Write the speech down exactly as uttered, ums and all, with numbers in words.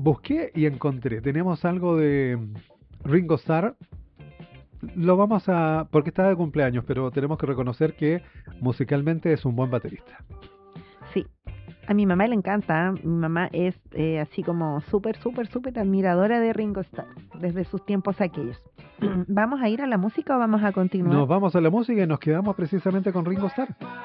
busqué y encontré. Tenemos algo de Ringo Starr. Lo vamos a... porque está de cumpleaños, pero tenemos que reconocer que musicalmente es un buen baterista. Sí, a mi mamá le encanta. ¿Eh? Mi mamá es eh, así como súper, súper, súper admiradora de Ringo Starr desde sus tiempos aquellos. ¿Vamos a ir a la música o vamos a continuar? Nos vamos a la música y nos quedamos precisamente con Ringo Starr.